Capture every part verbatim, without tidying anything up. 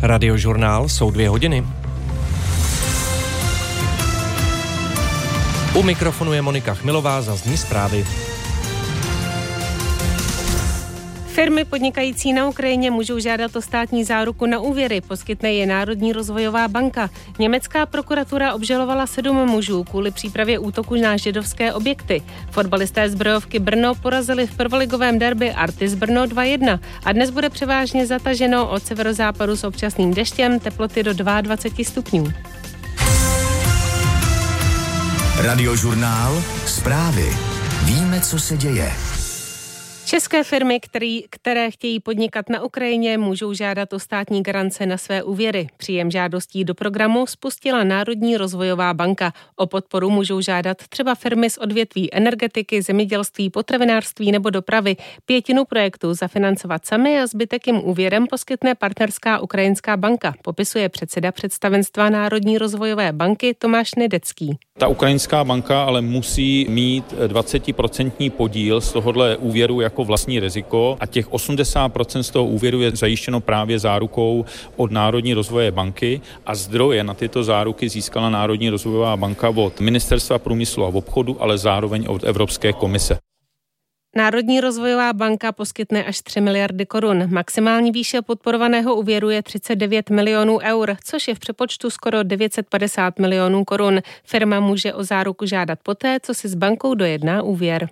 Radiožurnál jsou dvě hodiny. U mikrofonu je Monika Chmilová, zazní zprávy. Firmy podnikající na Ukrajině můžou žádat o státní záruku na úvěry, poskytne je Národní rozvojová banka. Německá prokuratura obžalovala sedm mužů kvůli přípravě útoku na židovské objekty. Fotbalisté Zbrojovky Brno porazili v prvoligovém derby Artis Brno dva jedna a dnes bude převážně zataženo od severozápadu s občasným deštěm, teploty do dvacet dva stupňů. Radiožurnál, zprávy. Víme, co se děje. České firmy, který, které chtějí podnikat na Ukrajině, můžou žádat o státní garance na své úvěry. Příjem žádostí do programu spustila Národní rozvojová banka. O podporu můžou žádat třeba firmy z odvětví energetiky, zemědělství, potravinářství nebo dopravy. Pětinu projektu zafinancovat sami a zbytek jim úvěrem poskytne partnerská ukrajinská banka, popisuje předseda představenstva Národní rozvojové banky Tomáš Nedecký. Ta ukrajinská banka ale musí mít dvacetiprocentní podíl z tohohle úvěru jako vlastní riziko a těch osmdesát procent z toho úvěru je zajištěno právě zárukou od Národní rozvojové banky a zdroje na tyto záruky získala Národní rozvojová banka od Ministerstva průmyslu a obchodu, ale zároveň od Evropské komise. Národní rozvojová banka poskytne až tři miliardy korun. Maximální výše podporovaného úvěru je třicet devět milionů eur, což je v přepočtu skoro devět set padesát milionů korun. Firma může o záruku žádat poté, co si s bankou dojedná úvěr.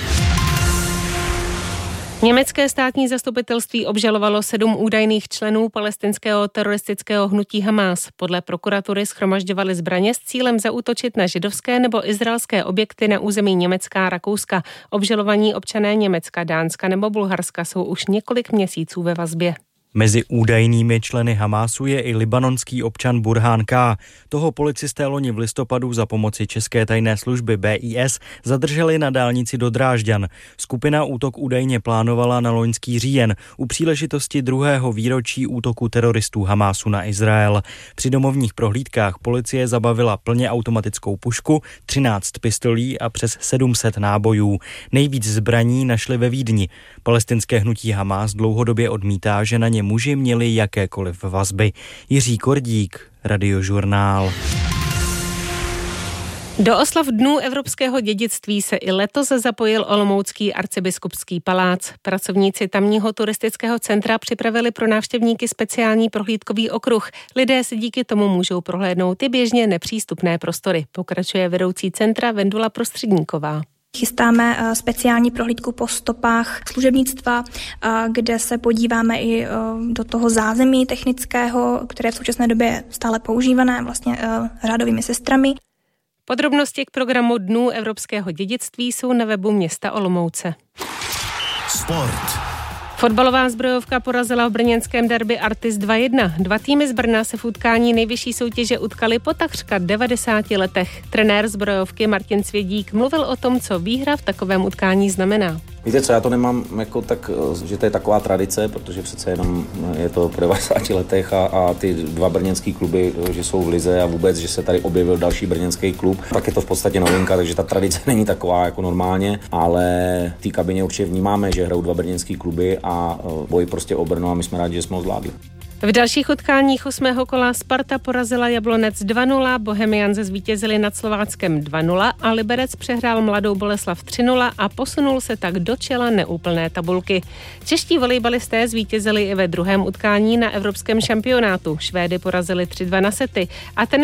Německé státní zastupitelství obžalovalo sedm údajných členů palestinského teroristického hnutí Hamás. Podle prokuratury shromažďovali zbraně s cílem zaútočit na židovské nebo izraelské objekty na území Německa a Rakouska. Obžalovaní občané Německa, Dánska nebo Bulharska jsou už několik měsíců ve vazbě. Mezi údajnými členy Hamásu je i libanonský občan Burhán K. Toho policisté loni v listopadu za pomoci české tajné služby B I S zadrželi na dálnici do Drážďan. Skupina útok údajně plánovala na loňský říjen u příležitosti druhého výročí útoku teroristů Hamásu na Izrael. Při domovních prohlídkách policie zabavila plně automatickou pušku, třináct pistolí a přes sedm set nábojů. Nejvíc zbraní našli ve Vídni. Palestinské hnutí Hamás dlouhodobě odmítá, že na ně muži měli jakékoliv vazby. Jiří Kordík, Radiožurnál. Do oslav Dnů evropského dědictví se i letos zapojil olomoucký arcibiskupský palác. Pracovníci tamního turistického centra připravili pro návštěvníky speciální prohlídkový okruh. Lidé si díky tomu můžou prohlédnout i běžně nepřístupné prostory. Pokračuje vedoucí centra Vendula Prostředníková. Chystáme speciální prohlídku po stopách služebnictva, kde se podíváme i do toho zázemí technického, které v současné době je stále používané vlastně řádovými sestrami. Podrobnosti k programu Dnů evropského dědictví jsou na webu města Olomouce. Sport. Fotbalová Zbrojovka porazila v brněnském derby Artis dva jedna. Dva týmy z Brna se v utkání nejvyšší soutěže utkali po takřka devadesáti letech. Trenér Zbrojovky Martin Svědík mluvil o tom, co výhra v takovém utkání znamená. Víte co, já to nemám jako tak, že to je taková tradice, protože přece jenom je to po devadesáti letech a, a ty dva brněnský kluby, že jsou v lize a vůbec, že se tady objevil další brněnský klub, tak je to v podstatě novinka, takže ta tradice není taková jako normálně, ale v té kabině určitě vnímáme, že hrajou dva brněnský kluby a boj prostě o Brno a my jsme rádi, že jsme ho zvládli. V dalších utkáních osmého kola Sparta porazila Jablonec dva nula, Bohemians zvítězili nad Slováckem dva nula a Liberec přehrál Mladou Boleslav tři nula a posunul se tak do čela neúplné tabulky. Čeští volejbalisté zvítězili i ve druhém utkání na evropském šampionátu. Švédy porazili tři dva na sety a ten